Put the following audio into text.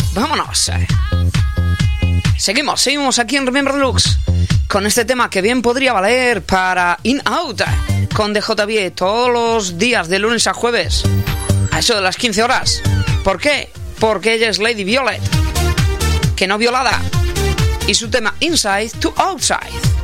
Vámonos. Seguimos aquí en Remember Deluxe con este tema que bien podría valer para In Out con DJB todos los días de lunes a jueves a eso de las 15 horas. ¿Por qué? Porque ella es Lady Violet, que no violada, y su tema Inside to Outside.